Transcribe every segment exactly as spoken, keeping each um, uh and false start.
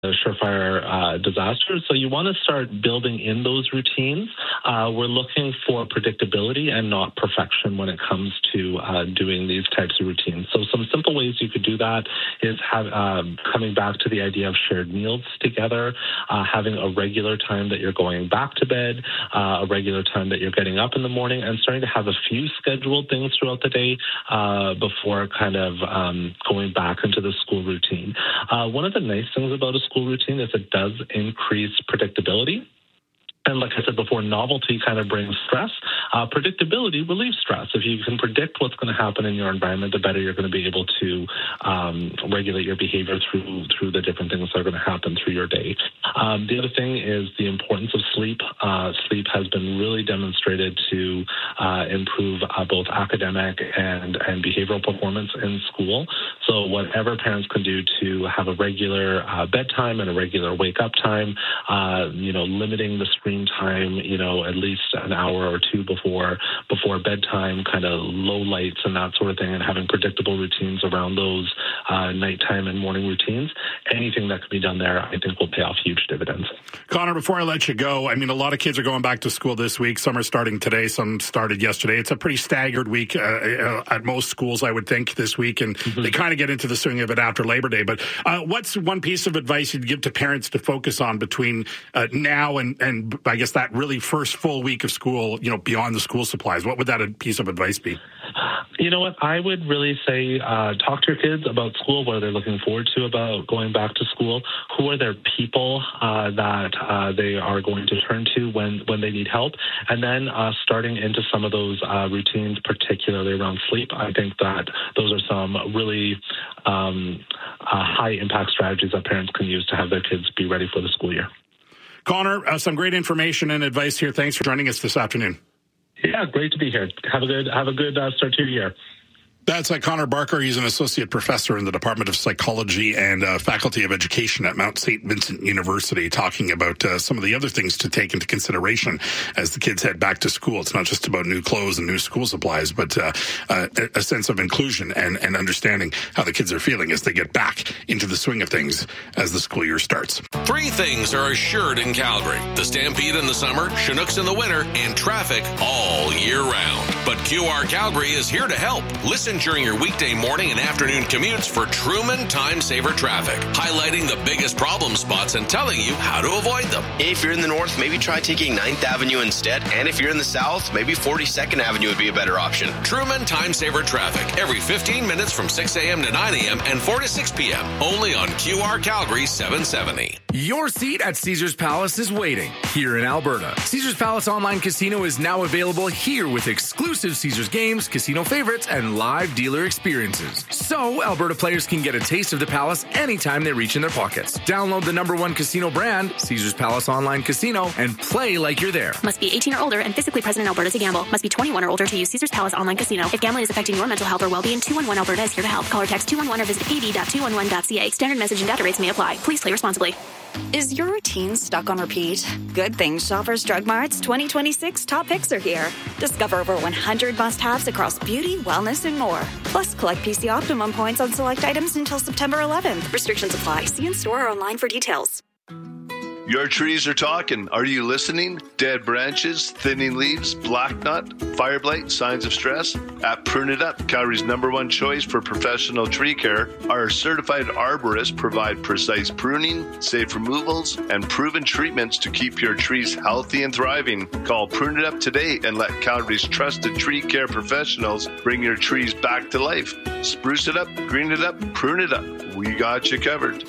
surefire uh, disasters. So you want to start building in those routines. Uh, we're looking for predictability and not perfection when it comes to uh, doing these types of routines. So some simple ways you could do that is have um, coming back to the idea of shared meals together, uh, having a regular time that you're going back to bed, uh, a regular time that you're getting up in the morning, and starting to have a few scheduled things throughout the day uh, before kind of um, going back into the school routine. Uh, one of the nice things about a school routine is it does increase predictability. And like I said before, novelty kind of brings stress. Uh, predictability relieves stress. If you can predict what's going to happen in your environment, the better you're going to be able to um, regulate your behavior through through the different things that are going to happen through your day. Um, the other thing is the importance of sleep. Uh, sleep has been really demonstrated to uh, improve uh, both academic and, and behavioral performance in school. So whatever parents can do to have a regular uh, bedtime and a regular wake-up time, uh, you know, limiting the screen time, you know, at least an hour or two before before bedtime, kind of low lights and that sort of thing, and having predictable routines around those uh, nighttime and morning routines. Anything that can be done there, I think, will pay off huge dividends. Connor, before I let you go, I mean, a lot of kids are going back to school this week. Some are starting today, some started yesterday. It's a pretty staggered week uh, at most schools, I would think, this week, and mm-hmm. they kind of get into the swing of it after Labor Day. But uh, what's one piece of advice you'd give to parents to focus on between uh, now and, and I guess that really first full week of school, you know, beyond the school supplies? What would that piece of advice be? You know what? I would really say uh, talk to your kids about school, what they're looking forward to about going back to school, who are their people uh, that uh, they are going to turn to when, when they need help, and then uh, starting into some of those uh, routines, particularly around sleep. I think that those are some really um, uh, high-impact strategies that parents can use to have their kids be ready for the school year. Connor, uh, some great information and advice here. Thanks for joining us this afternoon. Yeah, great to be here. Have a good have a good uh, start to your year. That's uh, Connor Barker. He's an associate professor in the Department of Psychology and uh, Faculty of Education at Mount Saint Vincent University, talking about uh, some of the other things to take into consideration as the kids head back to school. It's not just about new clothes and new school supplies, but uh, uh, a sense of inclusion and, and understanding how the kids are feeling as they get back into the swing of things as the school year starts. Three things are assured in Calgary: the Stampede in the summer, Chinooks in the winter, and traffic all year round. But Q R Calgary is here to help. Listen during your weekday morning and afternoon commutes for Truman Time Saver Traffic, highlighting the biggest problem spots and telling you how to avoid them. If you're in the north, maybe try taking ninth Avenue instead. And if you're in the south, maybe forty-second Avenue would be a better option. Truman Time Saver Traffic, every fifteen minutes from six a.m. to nine a.m. and four to six p.m. Only on Q R Calgary seven seventy. Your seat at Caesars Palace is waiting here in Alberta. Caesars Palace Online Casino is now available here with exclusive Caesars games, casino favorites, and live dealer experiences. So Alberta players can get a taste of the Palace anytime they reach in their pockets. Download the number one casino brand, Caesars Palace Online Casino, and play like you're there. Must be eighteen or older and physically present in Alberta to gamble. Must be twenty-one or older to use Caesars Palace Online Casino. If gambling is affecting your mental health or well-being, two one one Alberta is here to help. Call or text two one one or visit a b dot two one one dot c a. Standard message and data rates may apply. Please play responsibly. Is your routine stuck on repeat? Good thing Shoppers Drug Mart's twenty twenty-six top picks are here. Discover over one hundred must-haves across beauty, wellness, and more. Plus, collect P C Optimum points on select items until September eleventh. Restrictions apply. See in store or online for details. Your trees are talking. Are you listening? Dead branches, thinning leaves, black knot, fire blight, signs of stress? At Prune It Up, Calgary's number one choice for professional tree care, our certified arborists provide precise pruning, safe removals, and proven treatments to keep your trees healthy and thriving. Call Prune It Up today and let Calgary's trusted tree care professionals bring your trees back to life. Spruce it up, green it up, prune it up. We got you covered.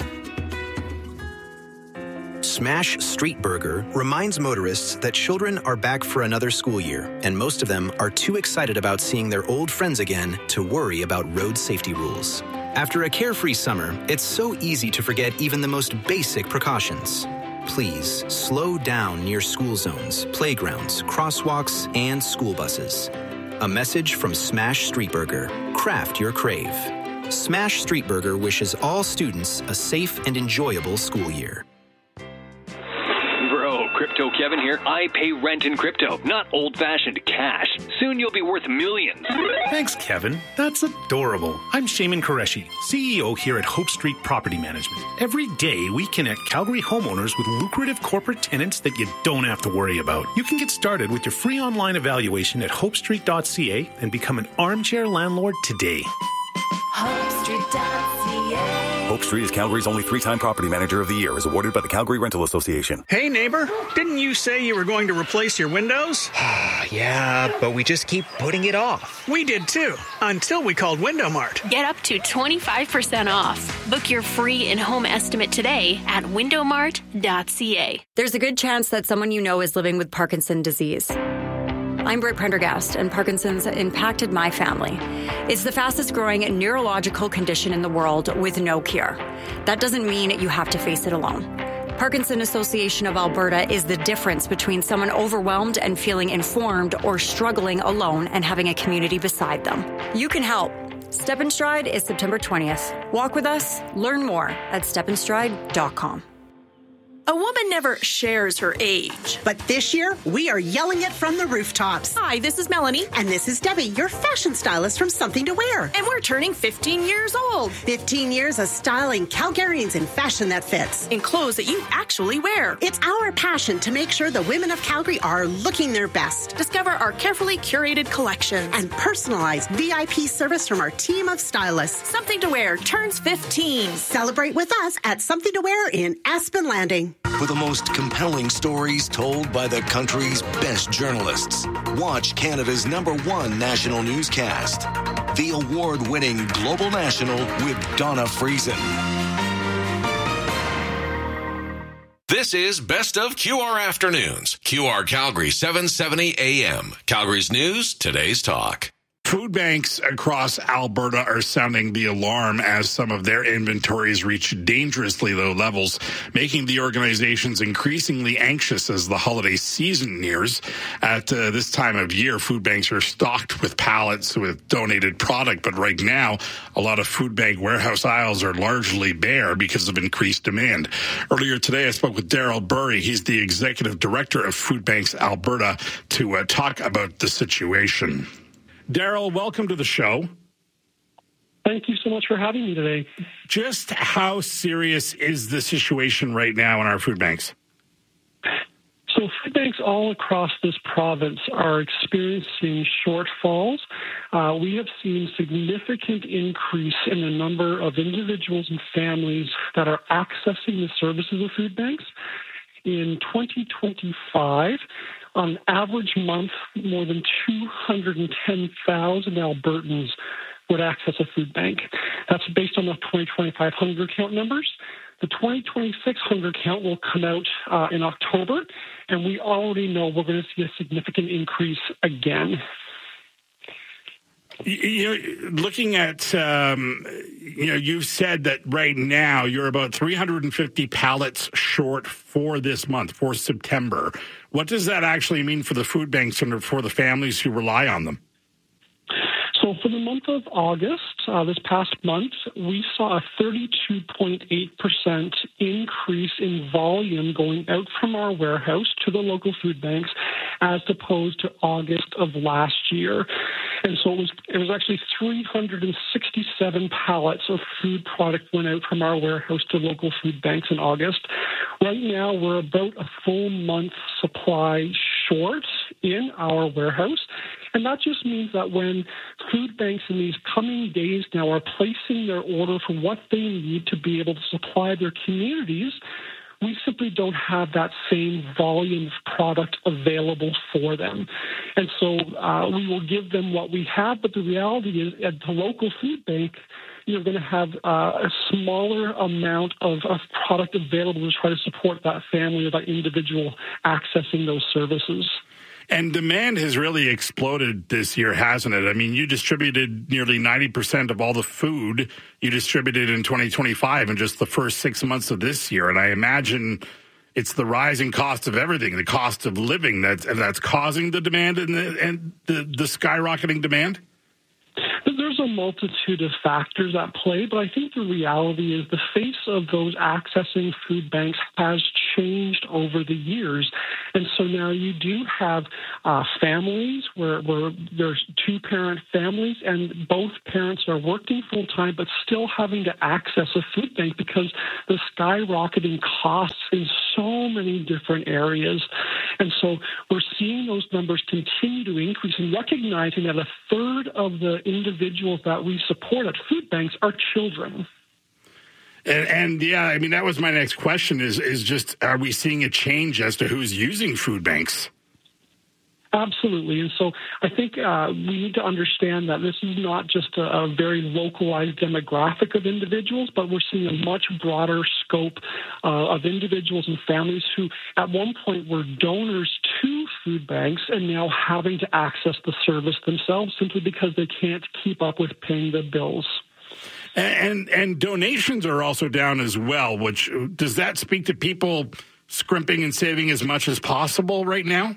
Smash Street Burger reminds motorists that children are back for another school year, and most of them are too excited about seeing their old friends again to worry about road safety rules. After a carefree summer, it's so easy to forget even the most basic precautions. Please slow down near school zones, playgrounds, crosswalks, and school buses. A message from Smash Street Burger. Craft your crave. Smash Street Burger wishes all students a safe and enjoyable school year. Crypto Kevin here. I pay rent in crypto, not old-fashioned cash. Soon you'll be worth millions. Thanks, Kevin. That's adorable. I'm Shaman Qureshi, C E O here at Hope Street Property Management. Every day, we connect Calgary homeowners with lucrative corporate tenants that you don't have to worry about. You can get started with your free online evaluation at hope street dot c a and become an armchair landlord today. hope street dot c a Hope Street is Calgary's only three-time property manager of the year, is awarded by the Calgary Rental Association. Hey, neighbor, didn't you say you were going to replace your windows? Yeah, but we just keep putting it off. We did too, until we called Window Mart. Get up to twenty-five percent off. Book your free in-home estimate today at window mart dot c a. There's a good chance that someone you know is living with Parkinson's disease. I'm Britt Prendergast, and Parkinson's impacted my family. It's the fastest growing neurological condition in the world with no cure. That doesn't mean you have to face it alone. Parkinson Association of Alberta is the difference between someone overwhelmed and feeling informed or struggling alone and having a community beside them. You can help. Step in Stride is September twentieth. Walk with us. Learn more at step in stride dot com. A woman never shares her age. But this year, we are yelling it from the rooftops. Hi, this is Melanie. And this is Debbie, your fashion stylist from Something to Wear. And we're turning fifteen years old. fifteen years of styling Calgarians in fashion that fits. In clothes that you actually wear. It's our passion to make sure the women of Calgary are looking their best. Discover our carefully curated collections. And personalized V I P service from our team of stylists. Something to Wear turns fifteen. Celebrate with us at Something to Wear in Aspen Landing. For the most compelling stories told by the country's best journalists, watch Canada's number one national newscast, the award-winning Global National with Donna Friesen. This is Best of Q R Afternoons. Q R Calgary, seven seventy A M. Calgary's News, today's talk. Food banks across Alberta are sounding the alarm as some of their inventories reach dangerously low levels, making the organizations increasingly anxious as the holiday season nears. At uh, this time of year, food banks are stocked with pallets with donated product, but right now, a lot of food bank warehouse aisles are largely bare because of increased demand. Earlier today, I spoke with Daryl Burry. He's the executive director of Food Banks Alberta to uh, talk about the situation. Daryl, welcome to the show. Thank you so much for having me today. Just how serious is the situation right now in our food banks? So food banks all across this province are experiencing shortfalls. Uh, we have seen significant increase in the number of individuals and families that are accessing the services of food banks. In twenty twenty-five, on average month, more than two hundred ten thousand Albertans would access a food bank. That's based on the twenty twenty-five hunger count numbers. The twenty twenty-six hunger count will come out uh, in October, and we already know we're going to see a significant increase again. You know, looking at, um, you know, you've said that right now you're about three hundred fifty pallets short for this month, for September. What does that actually mean for the food banks and for the families who rely on them? So for the month of August, uh, this past month, we saw a thirty-two point eight percent increase in volume going out from our warehouse to the local food banks as opposed to August of last year. And so it was it was actually three hundred sixty-seven pallets of food product went out from our warehouse to local food banks in August. Right now, we're about a full month supply short in our warehouse. And that just means that when food banks in these coming days now are placing their order for what they need to be able to supply their communities, we simply don't have that same volume of product available for them. And so uh, we will give them what we have, but the reality is at the local food bank, you're going to have uh, a smaller amount of, of product available to try to support that family or that individual accessing those services. And demand has really exploded this year, hasn't it? I mean, you distributed nearly ninety percent of all the food you distributed in twenty twenty-five in just the first six months of this year. And I imagine it's the rising cost of everything, the cost of living that's, that's causing the demand and the, and the, the skyrocketing demand? There's a multitude of factors at play, but I think the reality is the face of those accessing food banks has changed over the years. And so now you do have uh, families where, where there's two-parent families and both parents are working full-time but still having to access a food bank because the skyrocketing costs in so many different areas. And so we're seeing those numbers continue to increase and recognizing that a third of the individuals that we support at food banks are children. And, and yeah, I mean, that was my next question is, is just, are we seeing a change as to who's using food banks? Absolutely. And so I think uh, we need to understand that this is not just a, a very localized demographic of individuals, but we're seeing a much broader scope uh, of individuals and families who at one point were donors to food banks and now having to access the service themselves simply because they can't keep up with paying the bills. And, and and donations are also down as well, which does that speak to people scrimping and saving as much as possible right now?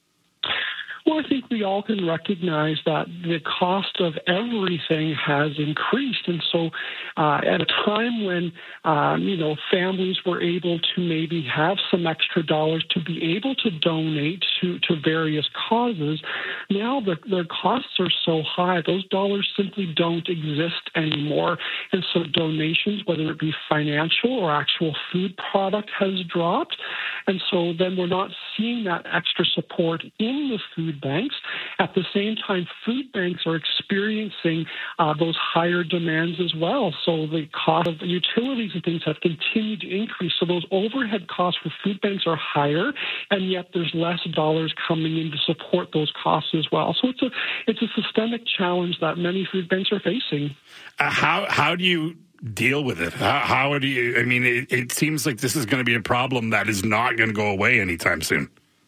Well, I think we all can recognize that the cost of everything has increased. And so uh, at a time when, um, you know, families were able to maybe have some extra dollars to be able to donate to, to various causes, now the, the costs are so high, those dollars simply don't exist anymore. And so donations, whether it be financial or actual food product, has dropped. And so then we're not seeing that extra support in the food banks. At the same time, food banks are experiencing uh, those higher demands as well. So the cost of utilities and things have continued to increase. So those overhead costs for food banks are higher, and yet there's less dollars coming in to support those costs as well. So it's a it's a systemic challenge that many food banks are facing. Uh, how how do you deal with it? How, how do you? I mean, it, it seems like this is going to be a problem that is not going to go away anytime soon.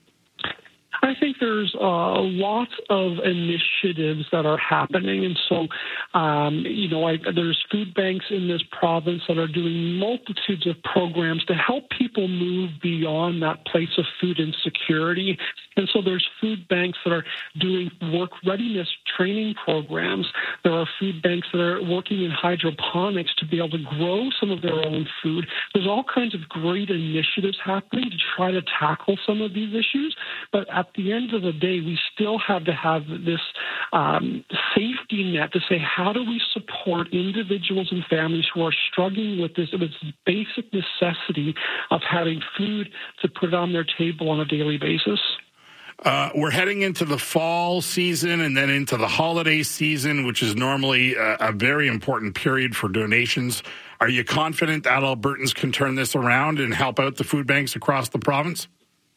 I think there's uh, a lot of initiatives that are happening. And so, um, you know, I, there's food banks in this province that are doing multitudes of programs to help people move beyond that place of food insecurity. And so there's food banks that are doing work readiness training programs. There are food banks that are working in hydroponics to be able to grow some of their own food. There's all kinds of great initiatives happening to try to tackle some of these issues. But at the end of the day, we still have to have this um, safety net to say, how do we support individuals and families who are struggling with this, this basic necessity of having food to put on their table on a daily basis? Uh, we're heading into the fall season and then into the holiday season, which is normally a, a very important period for donations. Are you confident that Albertans can turn this around and help out the food banks across the province?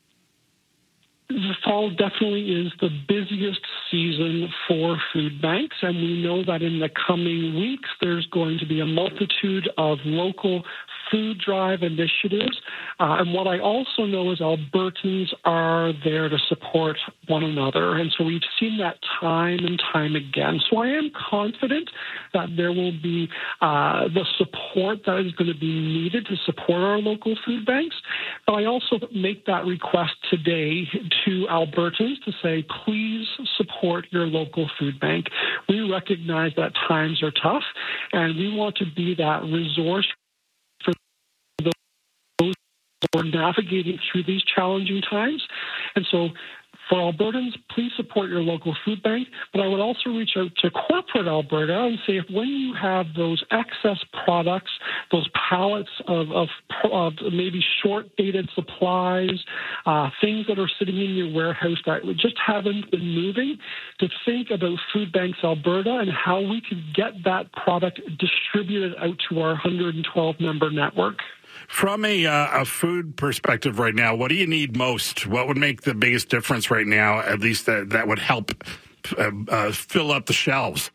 The fall definitely is the busiest season for food banks, and we know that in the coming weeks there's going to be a multitude of local food drive initiatives. Uh, and what I also know is Albertans are there to support one another. And so we've seen that time and time again. So I am confident that there will be uh, the support that is going to be needed to support our local food banks. But I also make that request today to Albertans to say, please support your local food bank. We recognize that times are tough, and we want to be that resource for those who are navigating through these challenging times. And so for Albertans, please support your local food bank. But I would also reach out to corporate Alberta and say, if when you have those excess products, those pallets of, of, of maybe short-dated supplies, uh, things that are sitting in your warehouse that just haven't been moving, to think about Food Banks Alberta and how we can get that product distributed out to our one hundred twelve member network. From a, uh, a food perspective right now, what do you need most? What would make the biggest difference right now, at least that, that would help uh, uh, fill up the shelves?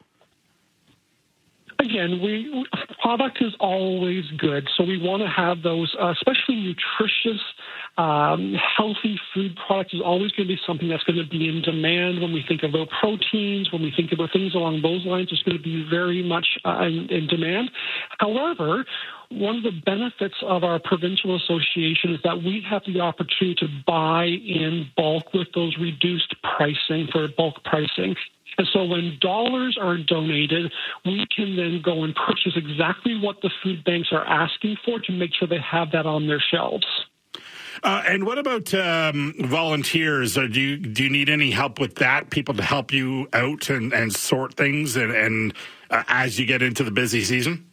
Again, we product is always good, so we want to have those, uh, especially nutritious, um, healthy food products is always going to be something that's going to be in demand. When we think about proteins, when we think about things along those lines, it's going to be very much uh, in, in demand. However, one of the benefits of our provincial association is that we have the opportunity to buy in bulk with those reduced pricing for bulk pricing. And so when dollars are donated, we can then go and purchase exactly what the food banks are asking for to make sure they have that on their shelves. Uh, and what about um, volunteers? Uh, do you do you need any help with that? People to help you out and, and sort things and, and uh, as you get into the busy season?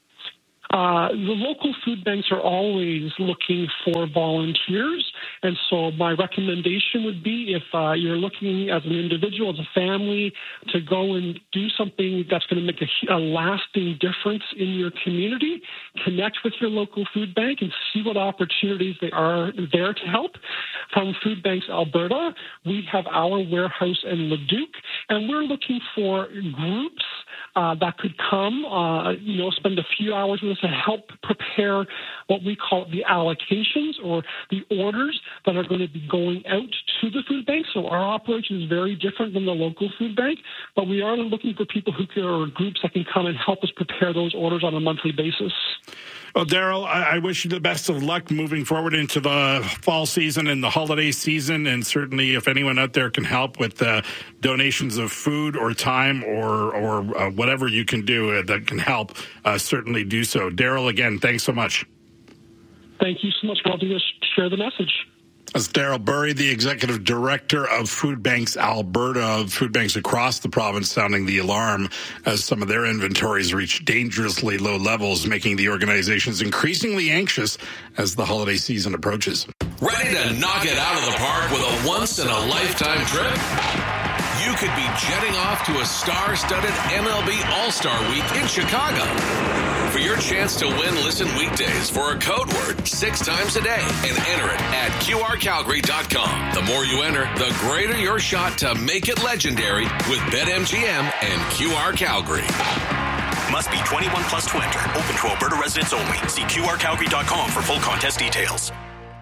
Uh, the local food banks are always looking for volunteers. And so my recommendation would be if uh, you're looking as an individual, as a family, to go and do something that's going to make a, a lasting difference in your community, connect with your local food bank and see what opportunities they are there to help. From Food Banks Alberta, we have our warehouse in Leduc, and we're looking for groups Uh, that could come, uh, you know, spend a few hours with us to help prepare what we call the allocations or the orders that are going to be going out to the food bank. So our operation is very different than the local food bank, but we are looking for people who can, or groups that can come and help us prepare those orders on a monthly basis. Well, Daryl, I wish you the best of luck moving forward into the fall season and the holiday season. And certainly if anyone out there can help with uh, donations of food or time or, or uh, whatever you can do uh, that can help, uh, certainly do so. Daryl, again, thanks so much. Thank you so much. I'll do is share the message. That's Daryl Burry, the Executive Director of Food Banks Alberta, food banks across the province sounding the alarm as some of their inventories reach dangerously low levels, making the organizations increasingly anxious as the holiday season approaches. Ready to knock it out of the park with a once-in-a-lifetime trip? You could be jetting off to a star-studded M L B All-Star Week in Chicago. For your chance to win, listen weekdays for a code word six times a day and enter it at Q R Calgary dot com. The more you enter, the greater your shot to make it legendary with BetMGM and Q R Calgary. Must be twenty-one plus to enter. Open to Alberta residents only. See Q R Calgary dot com for full contest details.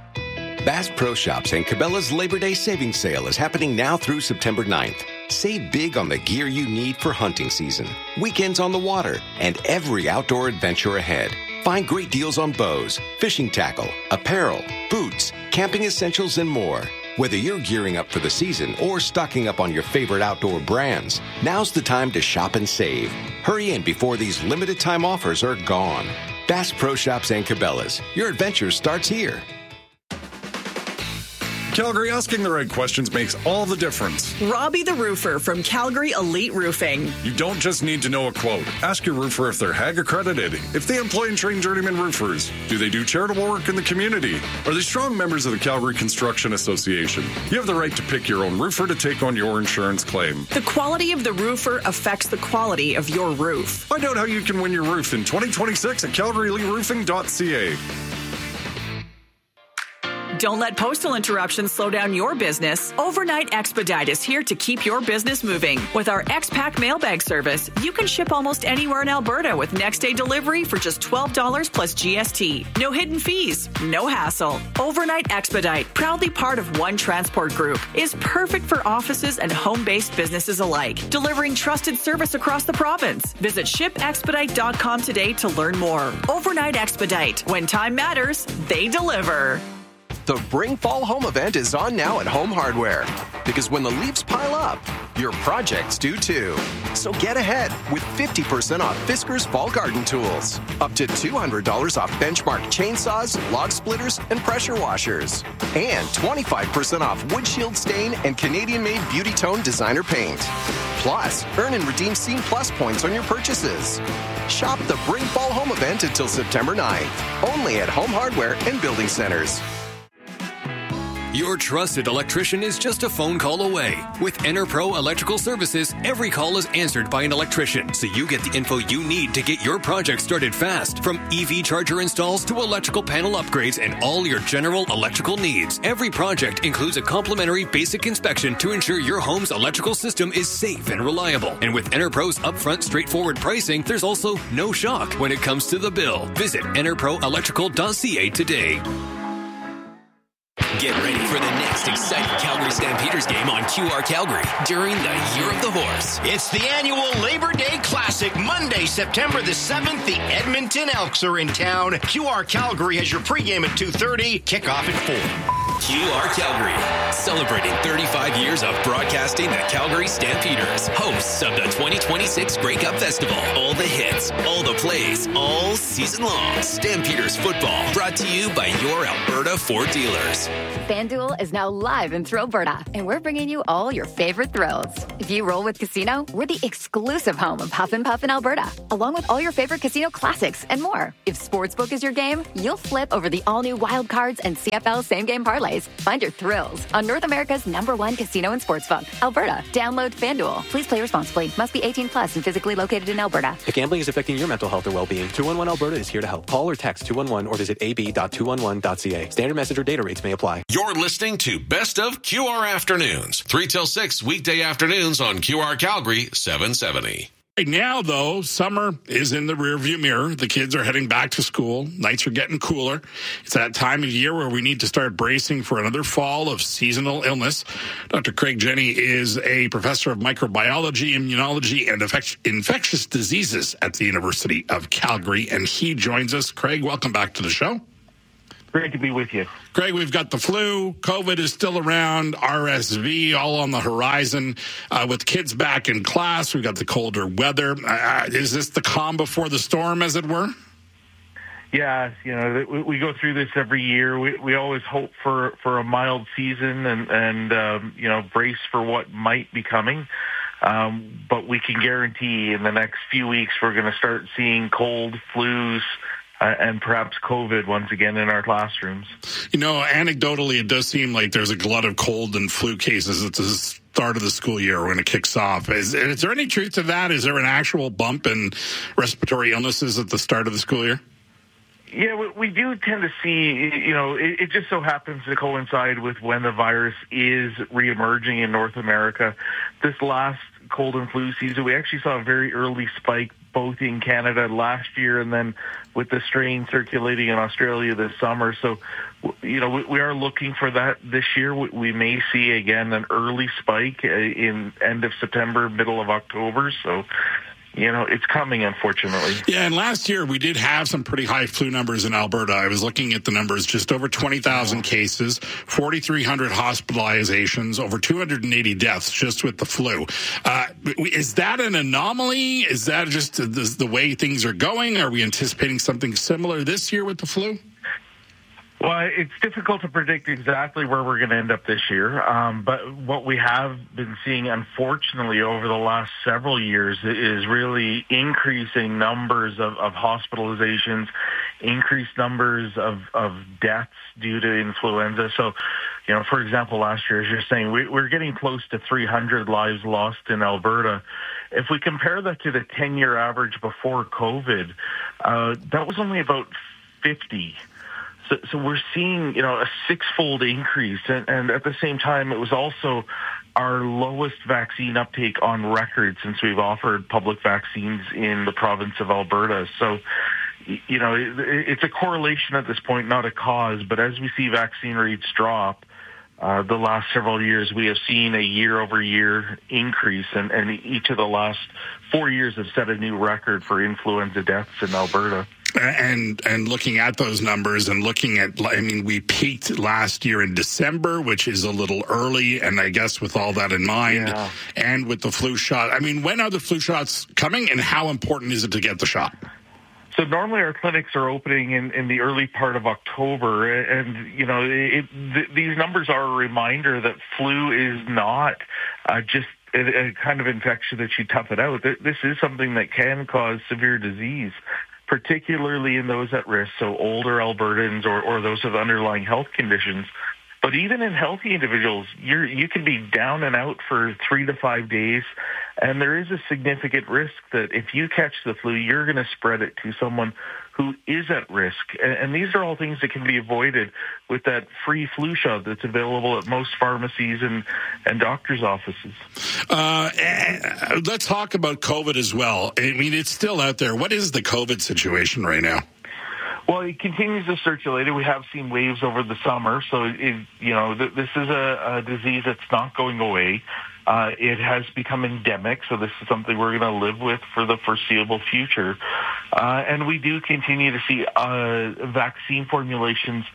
Bass Pro Shops and Cabela's Labor Day Savings Sale is happening now through September ninth. Save big on the gear you need for hunting season, weekends on the water, and every outdoor adventure ahead. Find great deals on bows, fishing tackle, apparel, boots, camping essentials, and more. Whether you're gearing up for the season or stocking up on your favorite outdoor brands, now's the time to shop and save. Hurry in before these limited time offers are gone. Bass Pro Shops and Cabela's. Your adventure starts here. Calgary, asking the right questions makes all the difference. Robbie the Roofer from Calgary Elite Roofing. You don't just need to know a quote. Ask your roofer if they're H A G accredited, if they employ and train journeyman roofers. Do they do charitable work in the community? Are they strong members of the Calgary Construction Association? You have the right to pick your own roofer to take on your insurance claim. The quality of the roofer affects the quality of your roof. Find out how you can win your roof in twenty twenty-six at calgary elite roofing dot c a. Don't let postal interruptions slow down your business. Overnight Expedite is here to keep your business moving. With our X-Pack mailbag service, you can ship almost anywhere in Alberta with next-day delivery for just twelve dollars plus G S T. No hidden fees, no hassle. Overnight Expedite, proudly part of One Transport Group, is perfect for offices and home-based businesses alike, delivering trusted service across the province. Visit ship expedite dot com today to learn more. Overnight Expedite. When time matters, they deliver. The Bring Fall Home event is on now at Home Hardware. Because when the leaves pile up, your projects do too. So get ahead with fifty percent off Fisker's Fall Garden Tools. Up to two hundred dollars off Benchmark chainsaws, log splitters, and pressure washers. And twenty-five percent off Windshield Stain and Canadian-made Beauty Tone designer paint. Plus, earn and redeem Scene Plus points on your purchases. Shop the Bring Fall Home event until September ninth. Only at Home Hardware and Building Centers. Your trusted electrician is just a phone call away. With EnerPro Electrical Services, every call is answered by an electrician, so you get the info you need to get your project started fast. From E V charger installs to electrical panel upgrades and all your general electrical needs. Every project includes a complimentary basic inspection to ensure your home's electrical system is safe and reliable. And with EnerPro's upfront, straightforward pricing, there's also no shock when it comes to the bill. Visit ener pro electrical dot c a today. Get ready for the next exciting Calgary Stampeders game on Q R Calgary during the Year of the Horse. It's the annual Labor Day Classic, Monday, September the seventh. The Edmonton Elks are in town. Q R Calgary has your pregame at two thirty, kickoff at four. Q R Calgary, celebrating thirty-five years of broadcasting the Calgary Stampeders, hosts of the twenty twenty-six Grey Cup Festival. All the hits, all the plays, all season long. Stampeders football, brought to you by your Alberta Ford dealers. FanDuel is now live in Alberta, and we're bringing you all your favorite thrills. If you roll with Casino, we're the exclusive home of Huff and Puff in Alberta, along with all your favorite casino classics and more. If Sportsbook is your game, you'll flip over the all-new Wild Cards and C F L same-game parlays. Find your thrills on North America's number one casino and sportsbook, Alberta. Download FanDuel. Please play responsibly. Must be eighteen plus and physically located in Alberta. If gambling is affecting your mental health or well-being, two one one Alberta is here to help. Call or text two one one or visit a b dot two one one dot c a. Standard message or data rates may apply. You're listening to Best of Q R Afternoons, three till six weekday afternoons on Q R Calgary seven seventy. Right now, though, summer is in the rearview mirror. The kids are heading back to school. Nights are getting cooler. It's that time of year where we need to start bracing for another fall of seasonal illness. Doctor Craig Jenny is a professor of microbiology, immunology, and infect- infectious diseases at the University of Calgary, and he joins us. Craig, welcome back to the show. Great to be with you. Craig, we've got the flu. COVID is still around. R S V all on the horizon. Uh, with kids back in class, we've got the colder weather. Uh, is this the calm before the storm, as it were? Yeah, you know, we, we go through this every year. We we always hope for, for a mild season and, and um, you know, brace for what might be coming. Um, but we can guarantee in the next few weeks we're going to start seeing cold, flus, Uh, and perhaps COVID once again in our classrooms. You know, anecdotally, it does seem like there's a glut of cold and flu cases at the start of the school year when it kicks off. Is, is there any truth to that? Is there an actual bump in respiratory illnesses at the start of the school year? Yeah, we, we do tend to see, you know, it, it just so happens to coincide with when the virus is reemerging in North America. This last cold and flu season, we actually saw a very early spike both in Canada last year and then with the strain circulating in Australia this summer. So, you know, we, we are looking for that this year. We, we may see, again, an early spike in end of September, middle of October. So, you know, it's coming, unfortunately. Yeah, and last year we did have some pretty high flu numbers in Alberta. I was looking at the numbers, just over twenty thousand cases, forty-three hundred hospitalizations, over two hundred eighty deaths just with the flu. Uh, is that an anomaly? Is that just the, the way things are going? Are we anticipating something similar this year with the flu? Well, it's difficult to predict exactly where we're going to end up this year. Um, but what we have been seeing, unfortunately, over the last several years is really increasing numbers of, of hospitalizations, increased numbers of, of deaths due to influenza. So, you know, for example, last year, as you're saying, we, we're getting close to three hundred lives lost in Alberta. If we compare that to the ten-year average before COVID, uh, that was only about fifty. So, so we're seeing, you know, a six-fold increase, and, and at the same time, it was also our lowest vaccine uptake on record since we've offered public vaccines in the province of Alberta. So, you know, it, it's a correlation at this point, not a cause. But as we see vaccine rates drop, uh, the last several years, we have seen a year-over-year increase, and, and each of the last four years have set a new record for influenza deaths in Alberta. And and looking at those numbers and looking at, I mean, we peaked last year in December, which is a little early. And I guess with all that in mind, yeah. and with the flu shot, I mean, when are the flu shots coming and how important is it to get the shot? So normally our clinics are opening in, in the early part of October. And, you know, it, th- these numbers are a reminder that flu is not uh, just a, a kind of infection that you tough it out. This is something that can cause severe disease, particularly in those at risk, so older Albertans or, or those with underlying health conditions. But even in healthy individuals, you're, you can be down and out for three to five days, and there is a significant risk that if you catch the flu, you're going to spread it to someone who is at risk. And, and these are all things that can be avoided with that free flu shot that's available at most pharmacies and, and doctors' offices. Uh, let's talk about COVID as well. I mean, it's still out there. What is the COVID situation right now? Well, it continues to circulate. We have seen waves over the summer. So, it, you know, th- this is a, a disease that's not going away. Uh, it has become endemic, so this is something we're going to live with for the foreseeable future. Uh, and we do continue to see uh, vaccine formulations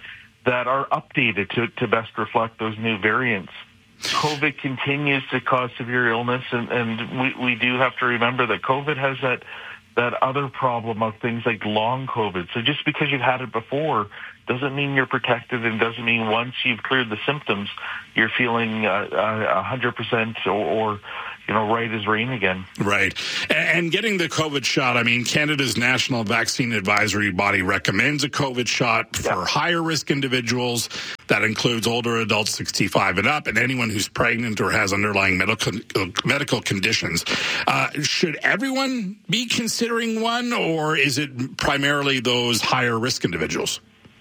that are updated to, to best reflect those new variants. COVID continues to cause severe illness, and, and we, we do have to remember that COVID has that that other problem of things like long COVID. So just because you've had it before doesn't mean you're protected, and doesn't mean once you've cleared the symptoms, you're feeling uh, uh, one hundred percent or, or you know, right as rain again. Right. And getting the COVID shot, I mean, Canada's National Vaccine Advisory Body recommends a COVID shot for yeah. higher risk individuals. That includes older adults sixty-five and up, and anyone who's pregnant or has underlying medical medical conditions. Uh, should everyone be considering one, or is it primarily those higher risk individuals?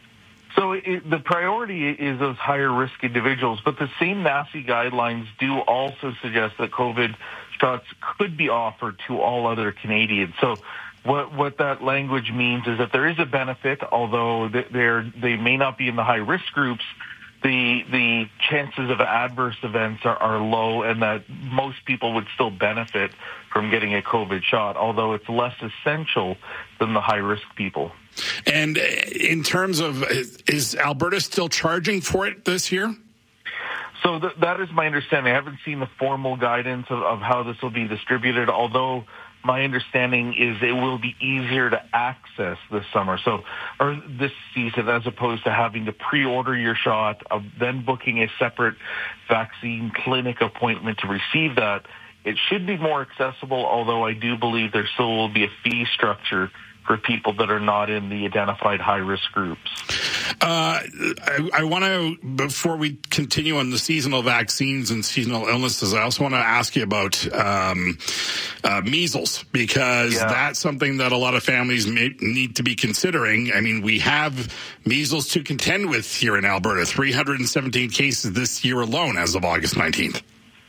So it, the priority is those higher risk individuals, but the same N A C I guidelines do also suggest that COVID shots could be offered to all other Canadians. So what what that language means is that there is a benefit, although they're, they may not be in the high risk groups. The the chances of adverse events are, are low, and that most people would still benefit from getting a COVID shot, although it's less essential than the high risk people. And in terms of, is Alberta still charging for it this year? So th- that is my understanding. I haven't seen the formal guidance of, of how this will be distributed, although my understanding is it will be easier to access this summer, so or this season, as opposed to having to pre-order your shot, of then booking a separate vaccine clinic appointment to receive that. It should be more accessible, although I do believe there still will be a fee structure for people that are not in the identified high-risk groups. Uh, I, I want to, before we continue on the seasonal vaccines and seasonal illnesses, I also want to ask you about um, uh, measles, because yeah. that's something that a lot of families may need to be considering. I mean, we have measles to contend with here in Alberta, three hundred seventeen cases this year alone as of August nineteenth.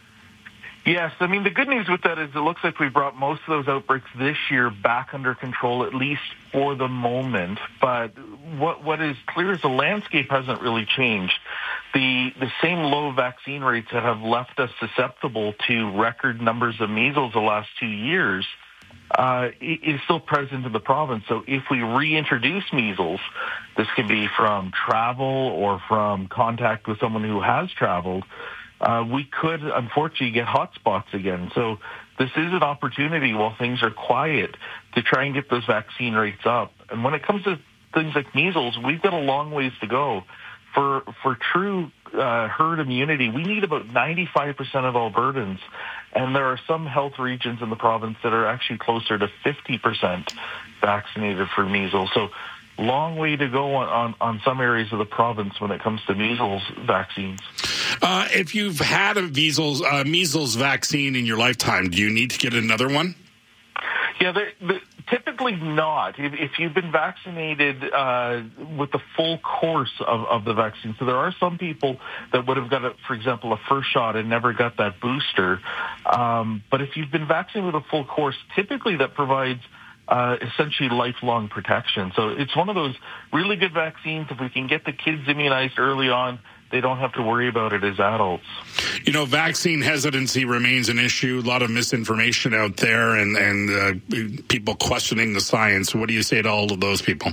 Yes, I mean, the good news with that is it looks like we brought most of those outbreaks this year back under control, at least for the moment. But what what is clear is the landscape hasn't really changed. The the same low vaccine rates that have left us susceptible to record numbers of measles the last two years uh, is still present in the province. So if we reintroduce measles, this can be from travel or from contact with someone who has traveled, Uh, we could, unfortunately, get hotspots again. So this is an opportunity while things are quiet to try and get those vaccine rates up. And when it comes to things like measles, we've got a long ways to go. For for true uh, herd immunity, we need about ninety-five percent of Albertans. And there are some health regions in the province that are actually closer to fifty percent vaccinated for measles. So long way to go on, on, on some areas of the province when it comes to measles vaccines. Uh, if you've had a measles, uh, measles vaccine in your lifetime, do you need to get another one? Yeah, the, the, typically not. If, if you've been vaccinated uh, with the full course of, of the vaccine, so there are some people that would have got, a, for example, a first shot and never got that booster. Um, but if you've been vaccinated with a full course, typically that provides Uh, essentially lifelong protection. So it's one of those really good vaccines. If we can get the kids immunized early on, they don't have to worry about it as adults. You know, vaccine hesitancy remains an issue. A lot of misinformation out there, and, and uh, people questioning the science. What do you say to all of those people?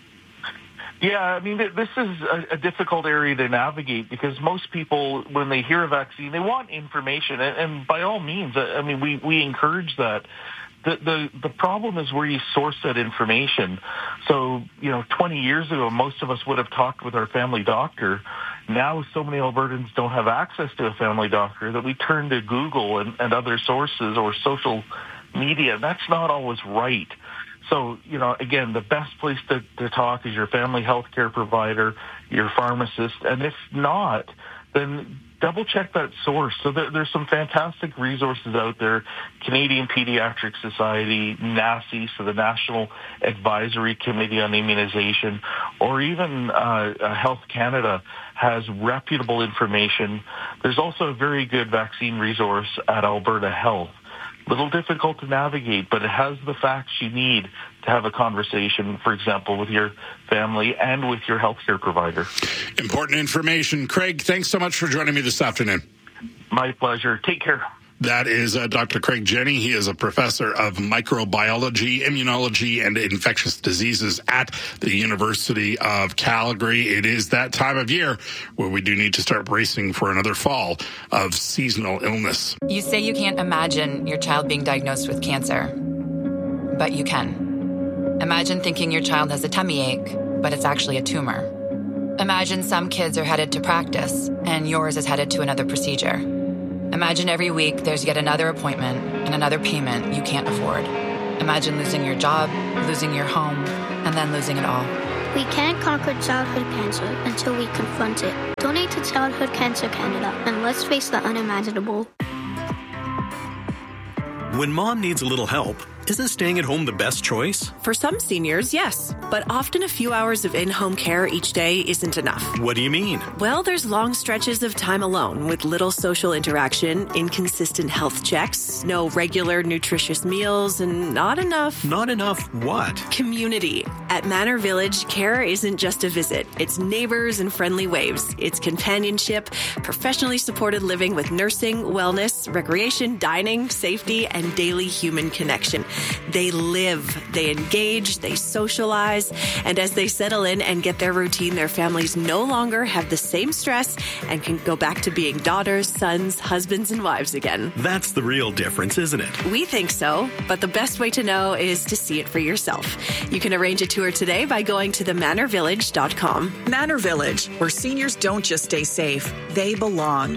Yeah, I mean, this is a, a difficult area to navigate, because most people, when they hear a vaccine, they want information. And, and by all means, I mean, we, we encourage that. The, the the problem is where you source that information. So, you know, twenty years ago, most of us would have talked with our family doctor. Now, so many Albertans don't have access to a family doctor that we turn to Google and, and other sources or social media. That's not always right. So, you know, again, the best place to, to talk is your family health care provider, your pharmacist. And if not, then double check that source. So there, there's some fantastic resources out there. Canadian Pediatric Society, N A C I, so the National Advisory Committee on Immunization, or even uh, Health Canada has reputable information. There's also a very good vaccine resource at Alberta Health. Little difficult to navigate, but it has the facts you need to have a conversation, for example, with your family and with your healthcare provider. Important information. Craig, thanks so much for joining me this afternoon. My pleasure. Take care. That is uh, Doctor Craig Jenne. He is a professor of microbiology, immunology, and infectious diseases at the University of Calgary. It is that time of year where we do need to start bracing for another fall of seasonal illness. You say you can't imagine your child being diagnosed with cancer, but you can. Imagine thinking your child has a tummy ache, but it's actually a tumor. Imagine some kids are headed to practice, and yours is headed to another procedure. Imagine every week there's yet another appointment and another payment you can't afford. Imagine losing your job, losing your home, and then losing it all. We can't conquer childhood cancer until we confront it. Donate to Childhood Cancer Canada, and let's face the unimaginable. When mom needs a little help, isn't staying at home the best choice? For some seniors, yes. But often a few hours of in-home care each day isn't enough. What do you mean? Well, there's long stretches of time alone with little social interaction, inconsistent health checks, no regular nutritious meals, and not enough... Not enough what? Community. At Manor Village, care isn't just a visit. It's neighbors and friendly waves. It's companionship, professionally supported living with nursing, wellness, recreation, dining, safety, and daily human connection. They live, they engage, they socialize, and as they settle in and get their routine, their families no longer have the same stress and can go back to being daughters, sons, husbands, and wives again. That's the real difference, isn't it? We think so, but the best way to know is to see it for yourself. You can arrange a tour today by going to the manor village dot com. Manor Village, where seniors don't just stay safe, they belong.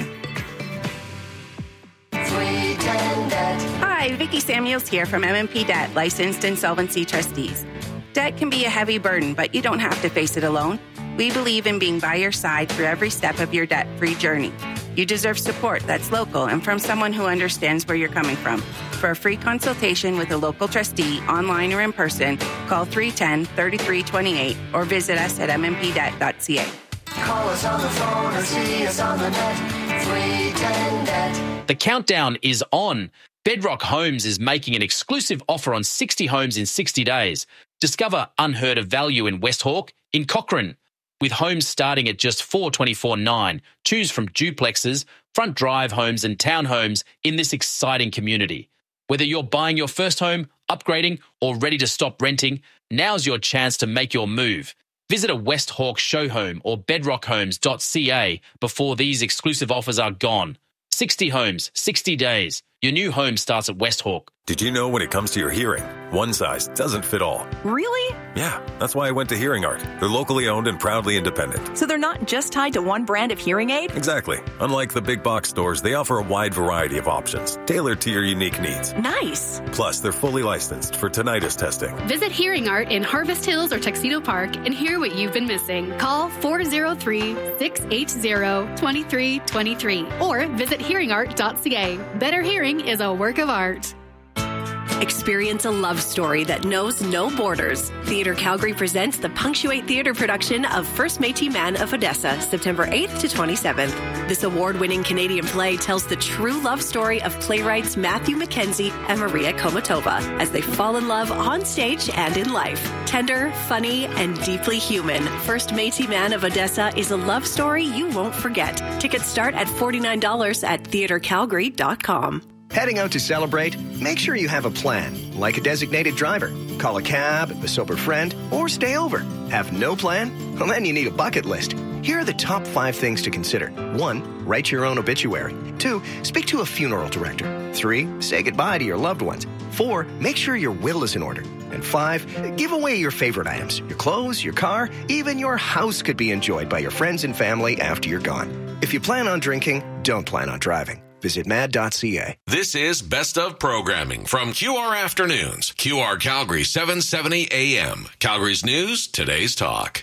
Hi, Vicki Samuels here from M and P Debt, licensed insolvency trustees. Debt can be a heavy burden, but you don't have to face it alone. We believe in being by your side through every step of your debt-free journey. You deserve support that's local and from someone who understands where you're coming from. For a free consultation with a local trustee, online or in person, call three one zero, three three two eight or visit us at m m p debt dot c a. Call us on the phone or see us on the net. three ten debt. The countdown is on. Bedrock Homes is making an exclusive offer on sixty homes in sixty days. Discover unheard of value in West Hawke, in Cochrane. With homes starting at just four hundred twenty-four thousand nine hundred dollars. Choose from duplexes, front drive homes and townhomes in this exciting community. Whether you're buying your first home, upgrading, or ready to stop renting, now's your chance to make your move. Visit a West Hawke show home or bedrock homes dot c a before these exclusive offers are gone. sixty homes, sixty days. Your new home starts at West Hawke. Did you know when it comes to your hearing, one size doesn't fit all? Really? Yeah, that's why I went to Hearing Art. They're locally owned and proudly independent. So they're not just tied to one brand of hearing aid? Exactly. Unlike the big box stores, they offer a wide variety of options, tailored to your unique needs. Nice. Plus, they're fully licensed for tinnitus testing. Visit Hearing Art in Harvest Hills or Tuxedo Park and hear what you've been missing. Call four oh three, six eight zero, two three two three or visit hearing art dot c a. Better hearing is a work of art. Experience a love story that knows no borders. Theatre Calgary presents the Punctuate Theatre production of First Métis Man of Odessa, September eighth to twenty-seventh. This award-winning Canadian play tells the true love story of playwrights Matthew Mackenzie and Maria Komatova as they fall in love on stage and in life. Tender, funny, and deeply human, First Métis Man of Odessa is a love story you won't forget. Tickets start at forty-nine dollars at theatre calgary dot com. Heading out to celebrate? Make sure you have a plan, like a designated driver. Call a cab, a sober friend, or stay over. Have no plan? Well, then you need a bucket list. Here are the top five things to consider. One, write your own obituary. Two, speak to a funeral director. Three, say goodbye to your loved ones. Four, make sure your will is in order. And five, give away your favorite items. Your clothes, your car, even your house could be enjoyed by your friends and family after you're gone. If you plan on drinking, don't plan on driving. Visit mad dot c a. This is Best of Programming from Q R Afternoons. Q R Calgary, seven seventy A M. Calgary's News, today's talk.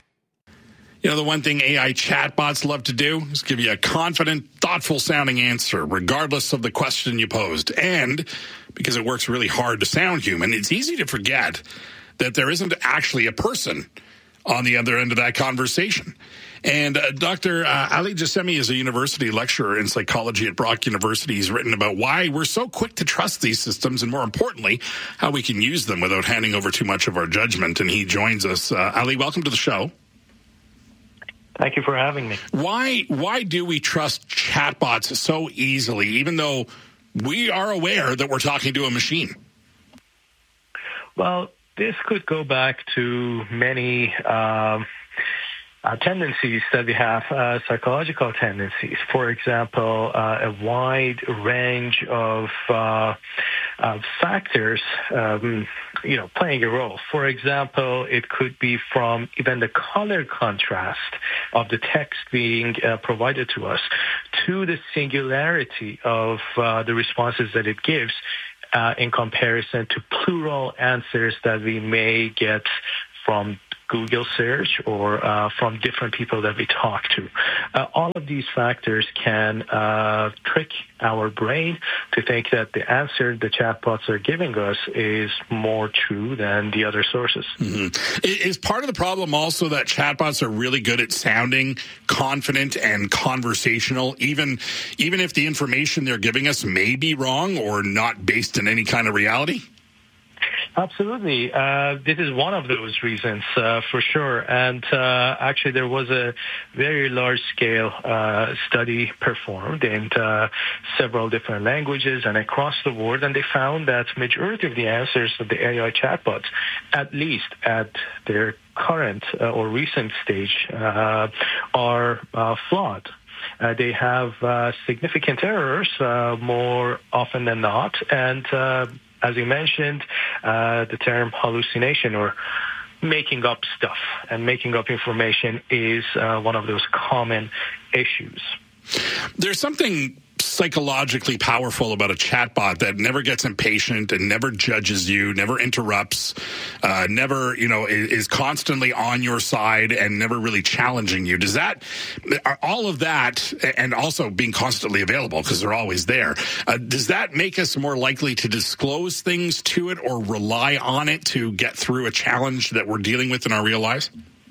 You know, the one thing A I chatbots love to do is give you a confident, thoughtful-sounding answer, regardless of the question you posed. And because it works really hard to sound human, it's easy to forget that there isn't actually a person on the other end of that conversation. And uh, Doctor Uh, Ali Jassemi is a university lecturer in psychology at Brock University. He's written about why we're so quick to trust these systems and, more importantly, how we can use them without handing over too much of our judgment. And he joins us. Uh, Ali, welcome to the show. Thank you for having me. Why, why do we trust chatbots so easily, even though we are aware that we're talking to a machine? Well, this could go back to many um, uh, tendencies that we have, uh, psychological tendencies. For example, uh, a wide range of uh, uh, factors, um, you know, playing a role. For example, it could be from even the color contrast of the text being uh, provided to us to the singularity of uh, the responses that it gives uh, in comparison to plural answers that we may get from Google search or uh, from different people that we talk to. Uh, all of these factors can uh, trick our brain to think that the answer the chatbots are giving us is more true than the other sources. Mm-hmm. Is part of the problem also that chatbots are really good at sounding confident and conversational, even even if the information they're giving us may be wrong or not based in any kind of reality? Absolutely. Uh, this is one of those reasons, uh, for sure. And uh, actually, there was a very large-scale uh, study performed in uh, several different languages and across the world, and they found that majority of the answers of the A I chatbots, at least at their current uh, or recent stage, uh, are uh, flawed. Uh, they have uh, significant errors uh, more often than not, and uh, as you mentioned, uh, the term hallucination or making up stuff and making up information is uh, one of those common issues. There's something psychologically powerful about a chatbot that never gets impatient and never judges you, never interrupts, uh, never, you know, is, is constantly on your side and never really challenging you. Does that, all of that, and also being constantly available because they're always there, uh, does that make us more likely to disclose things to it or rely on it to get through a challenge that we're dealing with in our real lives?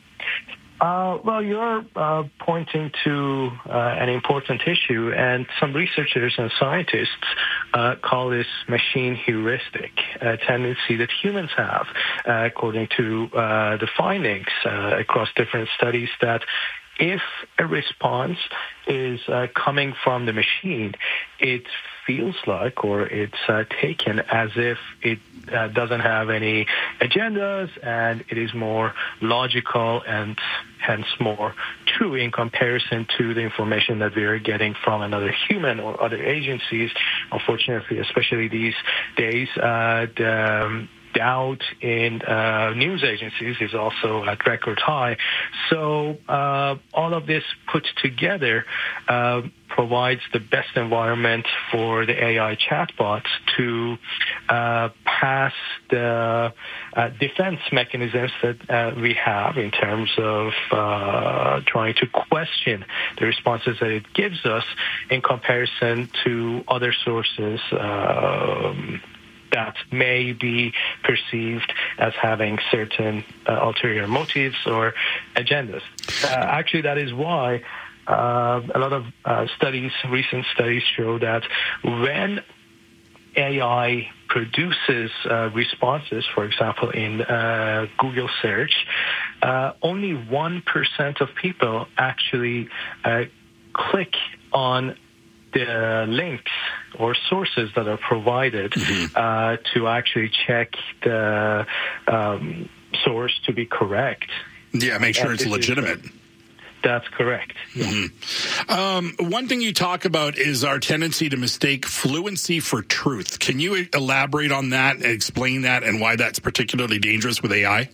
Uh, well, you're uh, pointing to uh, an important issue, and some researchers and scientists uh, call this machine heuristic, a tendency that humans have, uh, according to uh, the findings uh, across different studies, that if a response is uh, coming from the machine, it feels like, or it's uh, taken as if it uh, doesn't have any agendas and it is more logical and hence more true in comparison to the information that we are getting from another human or other agencies. Unfortunately, especially these days, uh, the um, doubt in uh, news agencies is also at record high. So uh, all of this put together uh, provides the best environment for the A I chatbots to uh, pass the uh, defense mechanisms that uh, we have in terms of uh, trying to question the responses that it gives us in comparison to other sources um, that may be perceived as having certain uh, ulterior motives or agendas. Uh, actually, that is why uh, a lot of uh, studies, recent studies show that when A I produces uh, responses, for example, in uh, Google search, uh, only one percent of people actually uh, click on the links or sources that are provided mm-hmm. uh, to actually check the um, source to be correct. Yeah, make sure and it's legitimate. Is, that's correct. Yeah. Mm-hmm. Um, one thing you talk about is our tendency to mistake fluency for truth. Can you elaborate on that and explain that and why that's particularly dangerous with A I?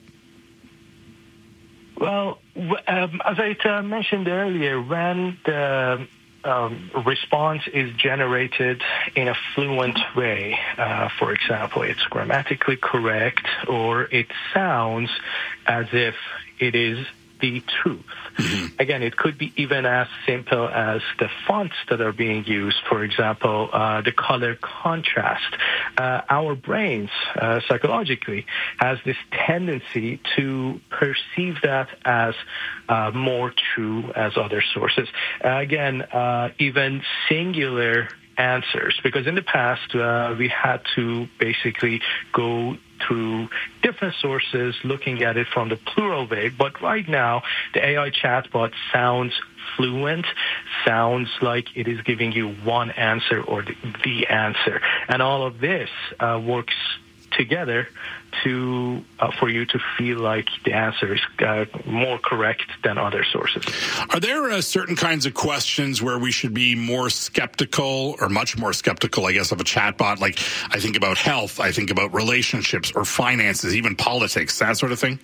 Well, um, as I uh, mentioned earlier, when the Um, response is generated in a fluent way. Uh, for example, it's grammatically correct, or it sounds as if it is the truth. Mm-hmm. Again, it could be even as simple as the fonts that are being used, for example, uh, the color contrast. Uh, our brains, uh, psychologically, has this tendency to perceive that as uh, more true as other sources. Uh, again, uh, even singular answers, because in the past uh, we had to basically go through different sources, looking at it from the plural way. But right now, the A I chatbot sounds fluent, sounds like it is giving you one answer or the, the answer. And all of this uh, works together to uh, for you to feel like the answer is uh, more correct than other sources. Are there uh, certain kinds of questions where we should be more skeptical or much more skeptical, I guess, of a chatbot? Like I think about health, I think about relationships or finances, even politics, that sort of thing?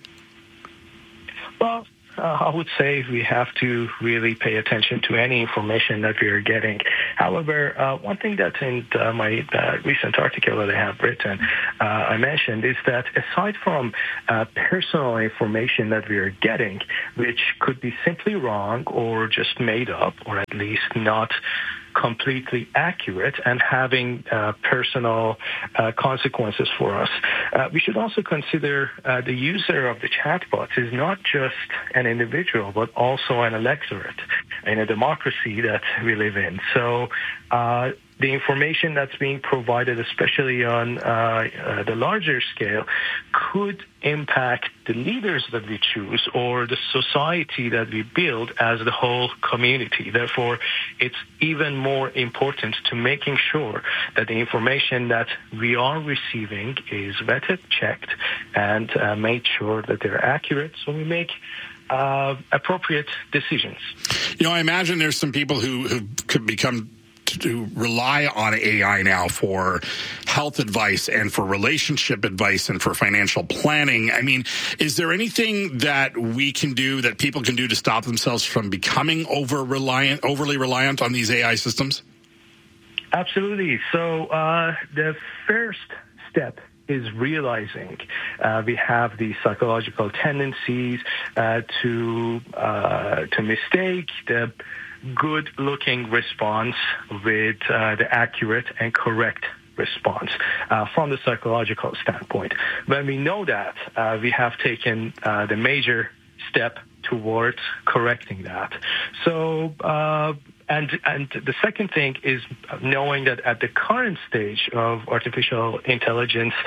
Well, Uh, I would say we have to really pay attention to any information that we are getting. However, uh, one thing that's in uh, my uh, recent article that I have written, uh, I mentioned, is that aside from uh, personal information that we are getting, which could be simply wrong or just made up, or at least not completely accurate and having uh, personal uh, consequences for us. Uh, we should also consider uh, the user of the chatbot is not just an individual, but also an electorate in a democracy that we live in. So uh, the information that's being provided, especially on uh, uh, the larger scale, could impact the leaders that we choose or the society that we build as the whole community. Therefore, it's even more important to making sure that the information that we are receiving is vetted, checked, and uh, made sure that they're accurate so we make uh, appropriate decisions. You know, I imagine there's some people who, who could become to rely on A I now for health advice and for relationship advice and for financial planning. I mean, is there anything that we can do, that people can do to stop themselves from becoming over reliant, overly reliant on these A I systems? Absolutely. So uh, the first step is realizing uh, we have these psychological tendencies uh, to uh, to mistake the good-looking response with uh, the accurate and correct response uh, from the psychological standpoint. When we know that, uh, we have taken uh, the major step towards correcting that. So, uh, and and the second thing is knowing that at the current stage of artificial intelligence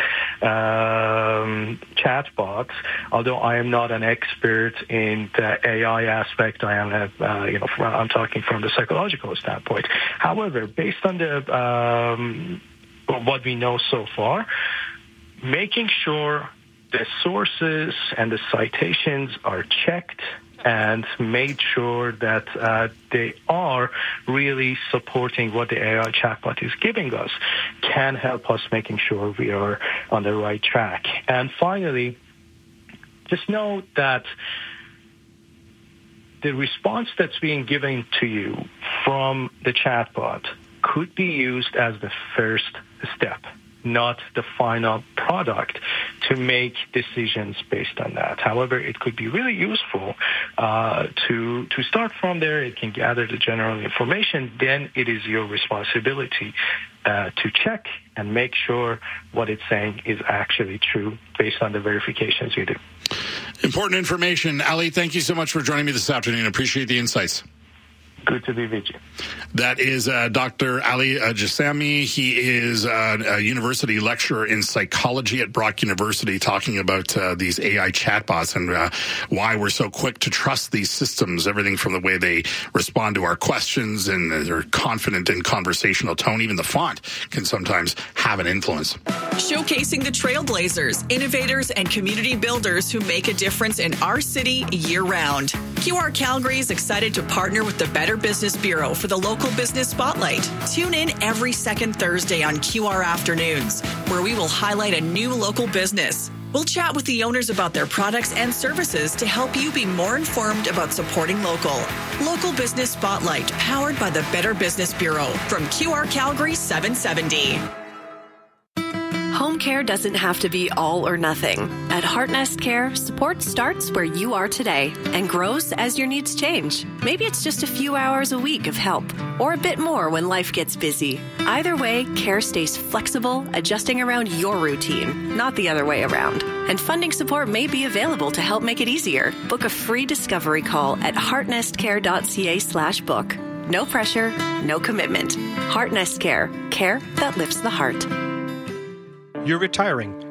um, chatbots, although I am not an expert in the A I aspect, I am a, uh, you know I'm talking from the psychological standpoint. However, based on the um, what we know so far, making sure the sources and the citations are checked and made sure that uh, they are really supporting what the A I chatbot is giving us can help us making sure we are on the right track. And finally, just know that the response that's being given to you from the chatbot could be used as the first step, not the final product, to make decisions based on that. However, it could be really useful uh, to to start from there. It can gather the general information. Then it is your responsibility uh, to check and make sure what it's saying is actually true based on the verifications you do. Important information. Ali, thank you so much for joining me this afternoon. Appreciate the insights. Good to be with you. That is uh, Doctor Ali uh, Jassami. He is uh, a university lecturer in psychology at Brock University, talking about uh, these A I chatbots and uh, why we're so quick to trust these systems, everything from the way they respond to our questions and they're confident in conversational tone. Even the font can sometimes have an influence. Showcasing the trailblazers, innovators, and community builders who make a difference in our city year-round. Q R Calgary is excited to partner with the Better Business Bureau for the Local Business Spotlight. Tune in every second Thursday on Q R Afternoons, where we will highlight a new local business. We'll chat with the owners about their products and services to help you be more informed about supporting local. Local Business Spotlight, powered by the Better Business Bureau, from Q R Calgary seven seventy. Home care doesn't have to be all or nothing. At Heartnest Care, support starts where you are today and grows as your needs change. Maybe it's just a few hours a week of help, or a bit more when life gets busy. Either way, care stays flexible, adjusting around your routine, not the other way around. And funding support may be available to help make it easier. Book a free discovery call at heartnestcare.ca slash book. No pressure, no commitment. Heartnest Care, care that lifts the heart. You're retiring.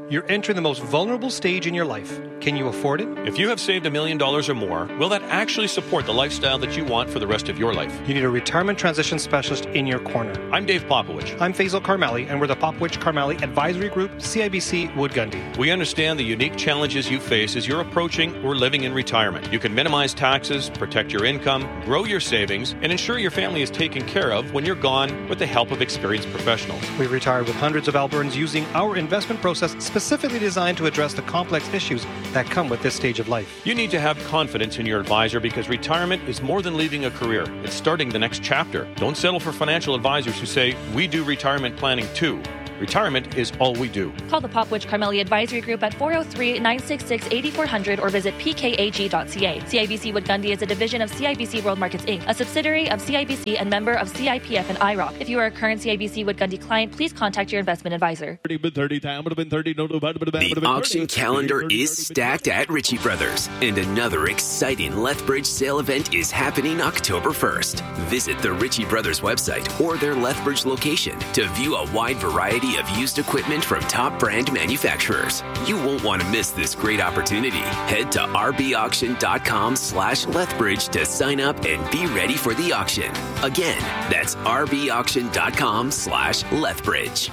You're entering the most vulnerable stage in your life. Can you afford it? If you have saved a million dollars or more, will that actually support the lifestyle that you want for the rest of your life? You need a retirement transition specialist in your corner. I'm Dave Popowich. I'm Faisal Karmali, and we're the Popowich Karmali Advisory Group, C I B C Wood Gundy. We understand the unique challenges you face as you're approaching or living in retirement. You can minimize taxes, protect your income, grow your savings, and ensure your family is taken care of when you're gone with the help of experienced professionals. We've retired with hundreds of Albertans using our investment process specifically designed to address the complex issues that come with this stage of life. You need to have confidence in your advisor because retirement is more than leaving a career. It's starting the next chapter. Don't settle for financial advisors who say, we do retirement planning too. Retirement is all we do. Call the Popowich Karmali Advisory Group at four oh three, nine six six, eight four zero zero or visit p k a g dot c a. C I B C Wood Gundy is a division of C I B C World Markets Incorporated, a subsidiary of C I B C and member of C I P F and I R O C. If you are a current C I B C Wood Gundy client, please contact your investment advisor. The auction calendar is stacked at Ritchie Brothers, and another exciting Lethbridge sale event is happening October first. Visit the Ritchie Brothers website or their Lethbridge location to view a wide variety of used equipment from top brand manufacturers. You won't want to miss this great opportunity. Head to rbauction.com slash Lethbridge to sign up and be ready for the auction. Again, that's rbauction.com slash Lethbridge.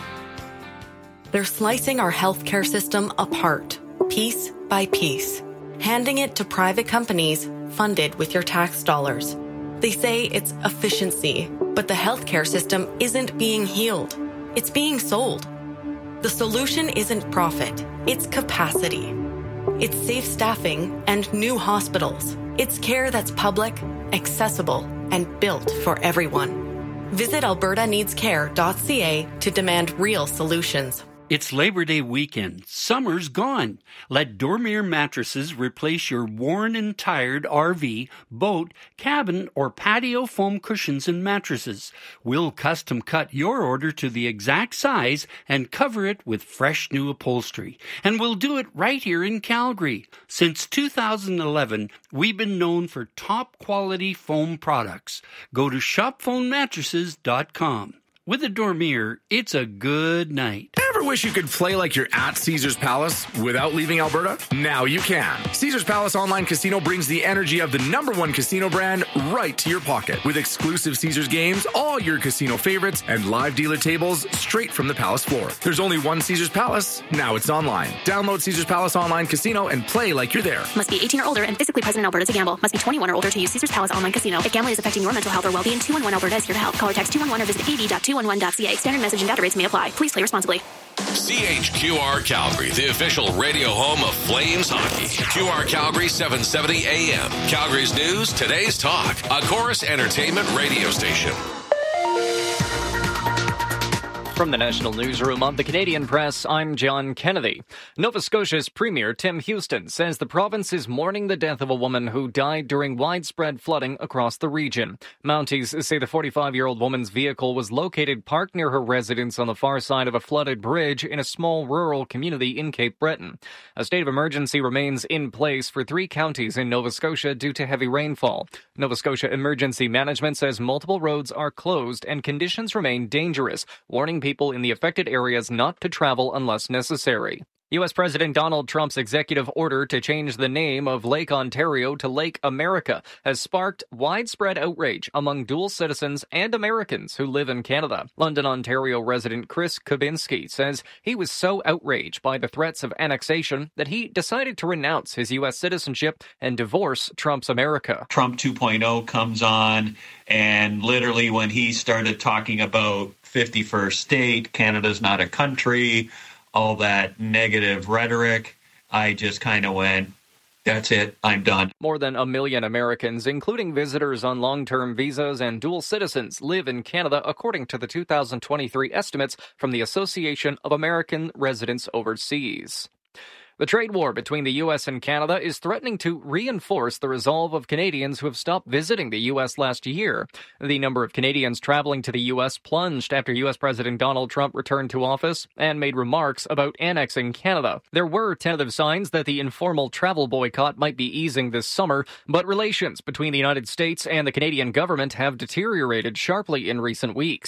They're slicing our healthcare system apart, piece by piece, handing it to private companies funded with your tax dollars. They say it's efficiency, but the healthcare system isn't being healed. It's being sold. The solution isn't profit, it's capacity. It's safe staffing and new hospitals. It's care that's public, accessible, and built for everyone. Visit alberta needs care dot c a to demand real solutions. It's Labor Day weekend. Summer's gone. Let Dormir Mattresses replace your worn and tired R V, boat, cabin, or patio foam cushions and mattresses. We'll custom cut your order to the exact size and cover it with fresh new upholstery. And we'll do it right here in Calgary. Since two thousand eleven, we've been known for top quality foam products. Go to shop foam mattresses dot com. With a Dormir, it's a good night. Ever wish you could play like you're at Caesars Palace without leaving Alberta? Now you can. Caesars Palace Online Casino brings the energy of the number one casino brand right to your pocket. With exclusive Caesars games, all your casino favorites, and live dealer tables straight from the Palace floor. There's only one Caesars Palace. Now it's online. Download Caesars Palace Online Casino and play like you're there. Must be eighteen or older and physically present in Alberta to gamble. Must be twenty-one or older to use Caesars Palace Online Casino. If gambling is affecting your mental health or well-being, two one one Alberta is here to help. Call or text two one one or visit a b dot two one one dot c a. Standard message and data rates may apply. Please play responsibly. C H Q R Calgary, the official radio home of Flames hockey. Q R Calgary seven seventy A M. Calgary's news, today's talk. A Chorus Entertainment radio station. From the National Newsroom of the Canadian Press, I'm John Kennedy. Nova Scotia's Premier Tim Houston says the province is mourning the death of a woman who died during widespread flooding across the region. Mounties say the forty-five-year-old woman's vehicle was located parked near her residence on the far side of a flooded bridge in a small rural community in Cape Breton. A state of emergency remains in place for three counties in Nova Scotia due to heavy rainfall. Nova Scotia Emergency Management says multiple roads are closed and conditions remain dangerous, warning people in the affected areas not to travel unless necessary. U S President Donald Trump's executive order to change the name of Lake Ontario to Lake America has sparked widespread outrage among dual citizens and Americans who live in Canada. London, Ontario resident Chris Kubinski says he was so outraged by the threats of annexation that he decided to renounce his U S citizenship and divorce Trump's America. Trump two point oh comes on, and literally when he started talking about fifty-first state, Canada's not a country, all that negative rhetoric, I just kind of went, that's it, I'm done. More than a million Americans, including visitors on long-term visas and dual citizens, live in Canada, according to the two thousand twenty-three estimates from the Association of American Residents Overseas. The trade war between the U S and Canada is threatening to reinforce the resolve of Canadians who have stopped visiting the U S last year. The number of Canadians traveling to the U S plunged after U S President Donald Trump returned to office and made remarks about annexing Canada. There were tentative signs that the informal travel boycott might be easing this summer, but relations between the United States and the Canadian government have deteriorated sharply in recent weeks.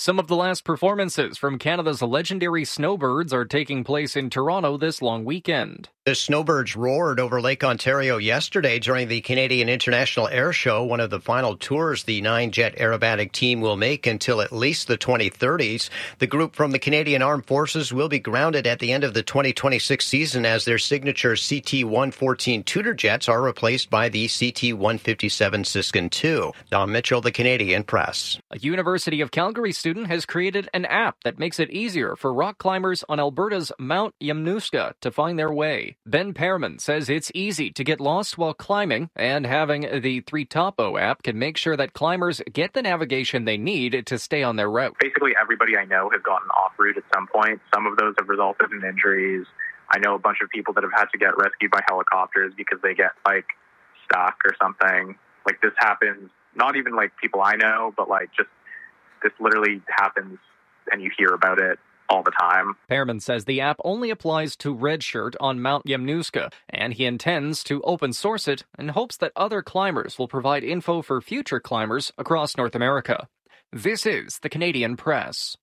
Some of the last performances from Canada's legendary snowbirds are taking place in Toronto this long weekend. The snowbirds roared over Lake Ontario yesterday during the Canadian International Air Show, one of the final tours the nine-jet aerobatic team will make until at least the twenty thirties. The group from the Canadian Armed Forces will be grounded at the end of the twenty twenty-six season as their signature C T one fourteen Tudor jets are replaced by the C T one fifty-seven Siskin two. Don Mitchell, the Canadian Press. A University of Calgary student has created an app that makes it easier for rock climbers on Alberta's Mount Yamnuska to find their way. Ben Pearman says it's easy to get lost while climbing, and having the three Topo app can make sure that climbers get the navigation they need to stay on their route. Basically, everybody I know has gotten off route at some point. Some of those have resulted in injuries. I know a bunch of people that have had to get rescued by helicopters because they get, like, stuck or something. Like, this happens, not even, like, people I know, but, like, just this literally happens and you hear about it all the time. Pearman says the app only applies to Redshirt on Mount Yamnuska, and he intends to open source it and hopes that other climbers will provide info for future climbers across North America. This is the Canadian Press.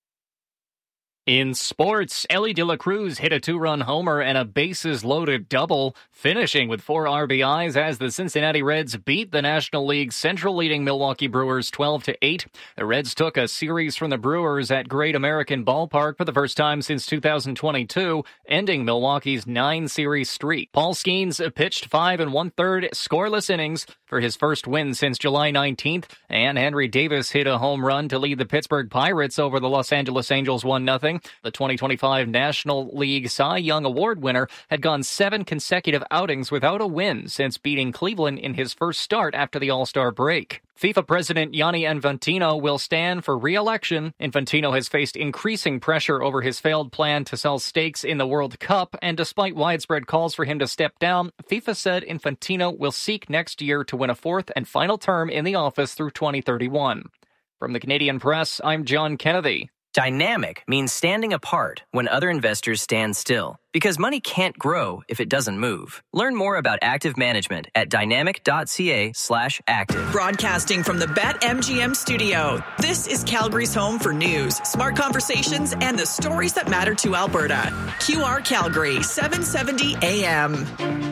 In sports, Ellie De La Cruz hit a two-run homer and a bases-loaded double, finishing with four R B Is as the Cincinnati Reds beat the National League's Central-leading Milwaukee Brewers twelve to eight. The Reds took a series from the Brewers at Great American Ballpark for the first time since two thousand twenty-two, ending Milwaukee's nine-series streak. Paul Skeens pitched five and one-third scoreless innings for his first win since July nineteenth, and Henry Davis hit a home run to lead the Pittsburgh Pirates over the Los Angeles Angels one nothing. The twenty twenty-five National League Cy Young Award winner had gone seven consecutive outings without a win since beating Cleveland in his first start after the All-Star break. FIFA President Gianni Infantino will stand for re-election. Infantino has faced increasing pressure over his failed plan to sell stakes in the World Cup, and despite widespread calls for him to step down, FIFA said Infantino will seek next year to win a fourth and final term in the office through twenty thirty-one. From the Canadian Press, I'm John Kennedy. Dynamic means standing apart when other investors stand still, because money can't grow if it doesn't move. Learn more about active management at dynamic.ca slash active. Broadcasting from the BetMGM studio, this is Calgary's home for news, smart conversations, and the stories that matter to Alberta. Q R Calgary, seven seventy A M.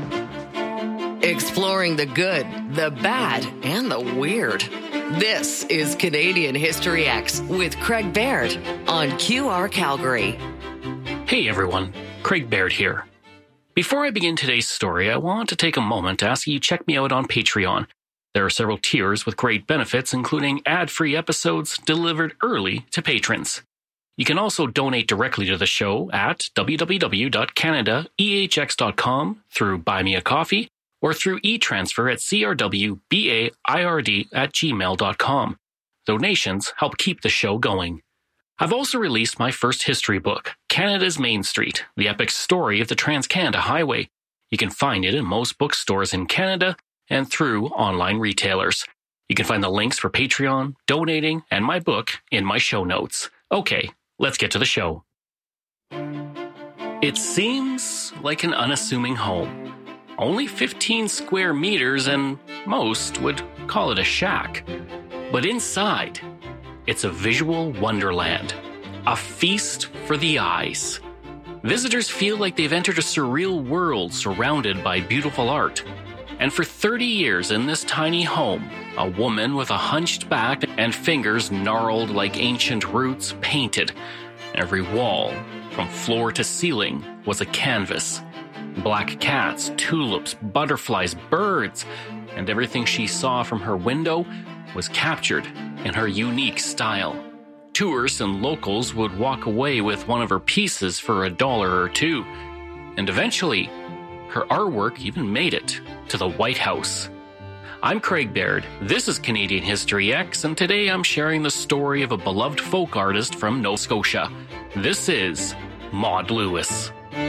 Exploring the good, the bad, and the weird. This is Canadian History X with Craig Baird on Q R Calgary. Hey everyone, Craig Baird here. Before I begin today's story, I want to take a moment to ask you to check me out on Patreon. There are several tiers with great benefits, including ad-free episodes delivered early to patrons. You can also donate directly to the show at w w w dot canada e h x dot com through Buy Me a Coffee, or through e-transfer at c r w b a i r d at gmail dot com. Donations help keep the show going. I've also released my first history book, Canada's Main Street, the epic story of the Trans-Canada Highway. You can find it in most bookstores in Canada and through online retailers. You can find the links for Patreon, donating, and my book in my show notes. Okay, let's get to the show. It seems like an unassuming home. Only fifteen square meters, and most would call it a shack. But inside, it's a visual wonderland, a feast for the eyes. Visitors feel like they've entered a surreal world surrounded by beautiful art. And for thirty years in this tiny home, a woman with a hunched back and fingers gnarled like ancient roots painted. Every wall, from floor to ceiling, was a canvas. Black cats, tulips, butterflies, birds, and everything she saw from her window was captured in her unique style. Tourists and locals would walk away with one of her pieces for a dollar or two, and eventually, her artwork even made it to the White House. I'm Craig Baird, this is Canadian History X, and today I'm sharing the story of a beloved folk artist from Nova Scotia. This is Maud Lewis.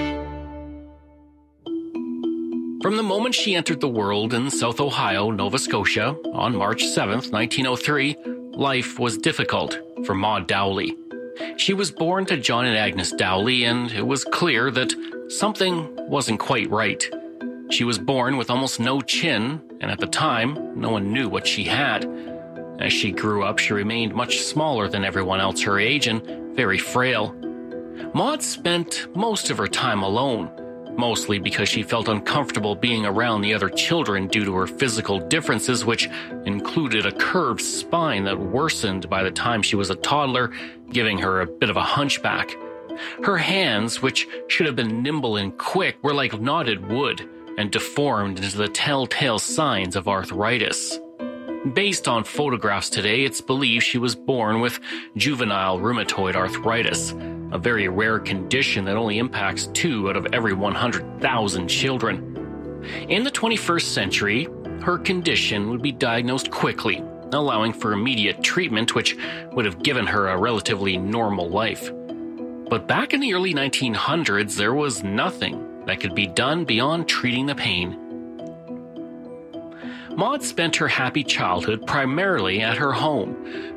From the moment she entered the world in South Ohio, Nova Scotia, on March seventh, nineteen oh three, life was difficult for Maud Dowley. She was born to John and Agnes Dowley, and it was clear that something wasn't quite right. She was born with almost no chin, and at the time, no one knew what she had. As she grew up, she remained much smaller than everyone else her age and very frail. Maud spent most of her time alone, mostly because she felt uncomfortable being around the other children due to her physical differences, which included a curved spine that worsened by the time she was a toddler, giving her a bit of a hunchback. Her hands, which should have been nimble and quick, were like knotted wood and deformed into the telltale signs of arthritis. Based on photographs today, it's believed she was born with juvenile rheumatoid arthritis, a very rare condition that only impacts two out of every one hundred thousand children. In the twenty-first century, her condition would be diagnosed quickly, allowing for immediate treatment, which would have given her a relatively normal life. But back in the early nineteen hundreds, there was nothing that could be done beyond treating the pain. Maud spent her happy childhood primarily at her home,